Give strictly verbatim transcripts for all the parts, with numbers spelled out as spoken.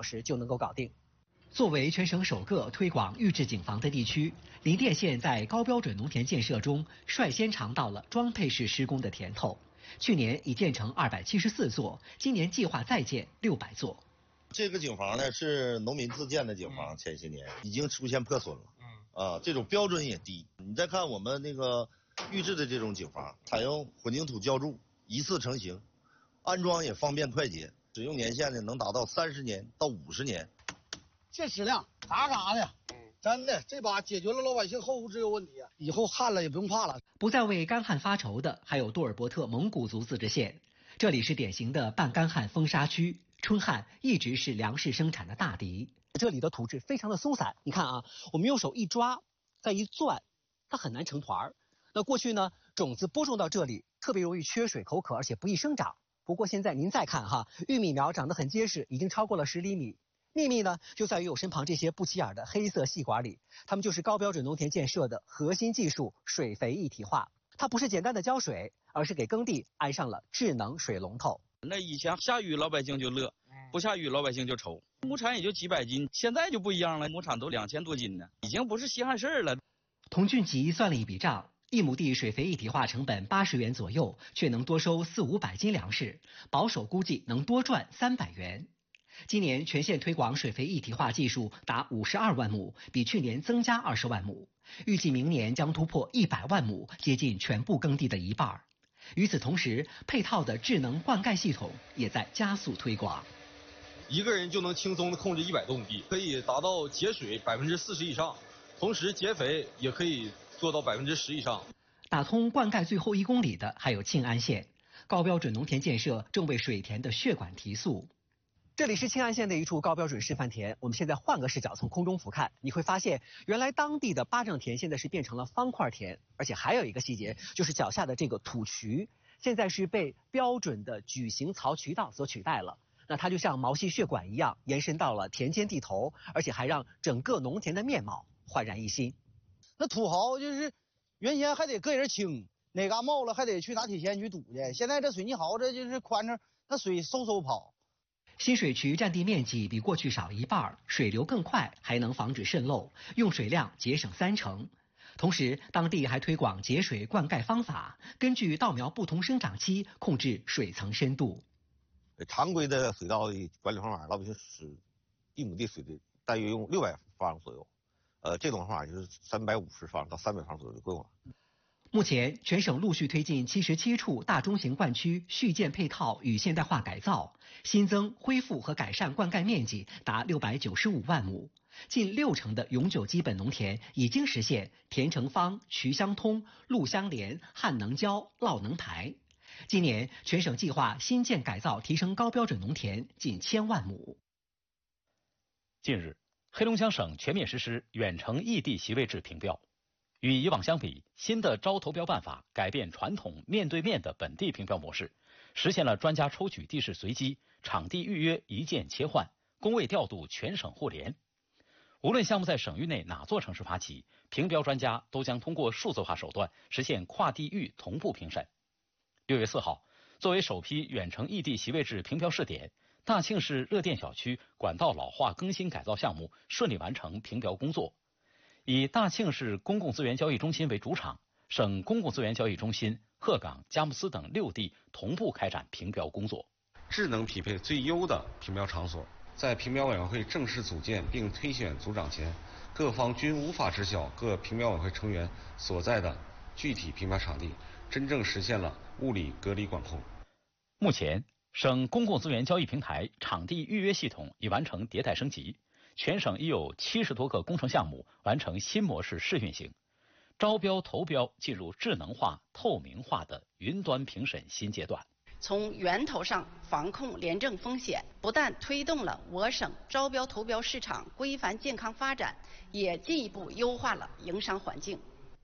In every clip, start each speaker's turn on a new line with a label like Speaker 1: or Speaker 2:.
Speaker 1: 小时就能够搞定。作为全省首个推广预制景房的地区，林甸县在高标准农田建设中率先尝到了装配式施工的甜头。去年已建成二百七十四座，今年计划再建六百座。
Speaker 2: 这个景房呢是农民自建的景房，前些年已经出现破损了。嗯，啊，这种标准也低。你再看我们那个预制的这种景房，采用混凝土浇筑，一次成型，安装也方便快捷，使用年限呢能达到三十年到五十年。
Speaker 3: 这质量嘎嘎的，真的，这把解决了老百姓后顾之忧问题啊！以后旱了也不用怕了。
Speaker 1: 不再为干旱发愁的还有多尔伯特蒙古族自治县，这里是典型的半干旱风沙区，春旱一直是粮食生产的大敌。这里的土质非常的松散，你看啊，我们用手一抓，再一攥，它很难成团。那过去呢，种子播种到这里特别容易缺水口渴，而且不易生长。不过现在您再看哈，玉米苗长得很结实，已经超过了十厘米。秘密呢，就在于我身旁这些不起眼的黑色细管里，它们就是高标准农田建设的核心技术——水肥一体化。它不是简单的浇水，而是给耕地安上了智能水龙头。
Speaker 4: 那以前下雨老百姓就乐，不下雨老百姓就愁。亩产也就几百斤，现在就不一样了，亩产都两千多斤呢，已经不是稀罕事儿了。
Speaker 1: 童俊吉算了一笔账，一亩地水肥一体化成本八十元左右，却能多收四五百斤粮食，保守估计能多赚三百元。今年全县推广水肥一体化技术达五十二万亩，比去年增加二十万亩，预计明年将突破一百万亩，接近全部耕地的一半。与此同时，配套的智能灌溉系统也在加速推广。
Speaker 5: 一个人就能轻松的控制一百多亩地，可以达到节水百分之四十以上，同时节肥也可以做到百分之十以上。
Speaker 1: 打通灌溉最后一公里的还有庆安县，高标准农田建设正为水田的血管提速。这里是庆安县的一处高标准示范田，我们现在换个视角从空中俯瞰，你会发现原来当地的巴掌田现在是变成了方块田，而且还有一个细节，就是脚下的这个土渠现在是被标准的矩形槽渠道所取代了。那它就像毛细血管一样延伸到了田间地头，而且还让整个农田的面貌焕然一新。
Speaker 3: 那土豪就是原先还得个人清，哪嘎冒了还得去拿铁锨去堵去，现在这水泥壕这就是宽敞，那水嗖嗖跑。
Speaker 1: 新水渠占地面积比过去少一半，水流更快，还能防止渗漏，用水量节省三成。同时，当地还推广节水灌溉方法，根据稻苗不同生长期控制水层深度。
Speaker 6: 常规的水稻的管理方法，老百姓使一亩地水的大约用六百方左右，呃，这种方法就是三百五十方到三百方左右就够了。
Speaker 1: 目前，全省陆续推进七十七处大中型灌区续建配套与现代化改造，新增、恢复和改善灌溉面积达六百九十五万亩，近六成的永久基本农田已经实现田成方、渠相通、路相连、旱能浇、涝能排。今年全省计划新建改造提升高标准农田近千万亩。
Speaker 7: 近日，黑龙江省全面实施远程异地席位制评标。与以往相比，新的招投标办法改变传统面对面的本地评标模式，实现了专家抽取地势随机、场地预约一键切换、工位调度全省互联。无论项目在省域内哪座城市发起，评标专家都将通过数字化手段实现跨地域同步评审。六月四号，作为首批远程异地席位制评标试点，大庆市热电小区管道老化更新改造项目顺利完成评标工作。以大庆市公共资源交易中心为主场，省公共资源交易中心、鹤岗、佳木斯等六地同步开展评标工作，
Speaker 8: 智能匹配最优的评标场所。在评标委员会正式组建并推选组长前，各方均无法知晓各评标委员会成员所在的具体评标场地，真正实现了物理隔离管控。
Speaker 7: 目前，省公共资源交易平台场地预约系统已完成迭代升级。全省已有七十多个工程项目完成新模式试运行，招标投标进入智能化、透明化的云端评审新阶段。
Speaker 9: 从源头上防控廉政风险，不但推动了我省招标投标市场规范健康发展，也进一步优化了营商环境。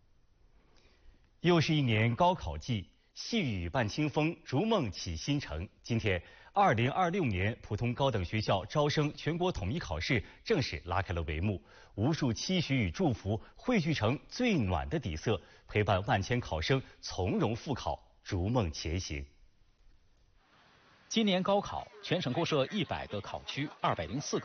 Speaker 10: 又是一年高考季，细雨伴清风，逐梦启新城。今天，二零二六年普通高等学校招生全国统一考试正式拉开了帷幕，无数期许与祝福汇聚成最暖的底色，陪伴万千考生从容复考，逐梦前行。
Speaker 7: 今年高考，全省共设一百个考区，二百零四个